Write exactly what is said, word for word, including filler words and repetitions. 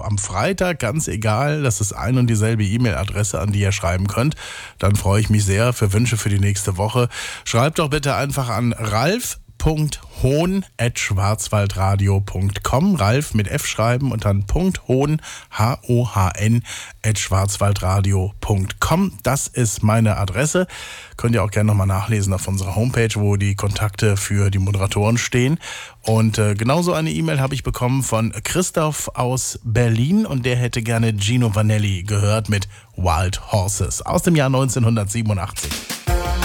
am Freitag, ganz egal, das ist ein und dieselbe E-Mail-Adresse, an die ihr schreiben könnt. Dann freue ich mich sehr für Wünsche für die nächste Woche. Schreibt doch bitte einfach an ralf punkt hohn at schwarzwaldradio punkt com. Ralf mit F schreiben und dann .hohn, H O H N, at schwarzwaldradio punkt com. Das ist meine Adresse. Könnt ihr auch gerne nochmal nachlesen auf unserer Homepage, wo die Kontakte für die Moderatoren stehen. Und äh, genauso eine E-Mail habe ich bekommen von Christoph aus Berlin und der hätte gerne Gino Vanelli gehört mit Wild Horses aus dem Jahr neunzehnhundertsiebenundachtzig.